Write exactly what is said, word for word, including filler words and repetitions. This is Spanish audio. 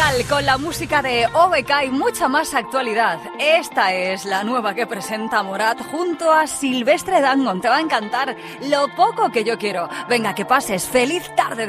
tal? Con la música de O B K y mucha más actualidad. Esta es la nueva que presenta Morat junto a Silvestre Dangond. Te va a encantar Lo poco que yo quiero. Venga, que pases. Feliz tarde.